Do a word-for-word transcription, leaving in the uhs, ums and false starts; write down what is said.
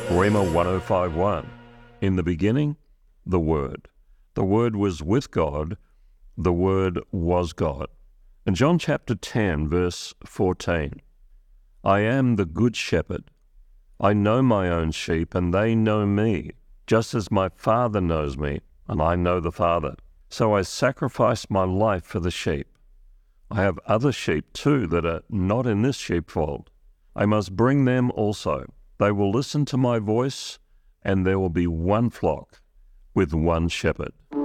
Rhema one oh five one. In the beginning, the Word. The Word was with God. The Word was God. In John chapter ten, verse fourteen, I am the good shepherd. I know my own sheep, and they know me, just as my Father knows me, and I know the Father. So I sacrifice my life for the sheep. I have other sheep too that are not in this sheepfold. I must bring them also. They will listen to my voice, and there will be one flock with one shepherd.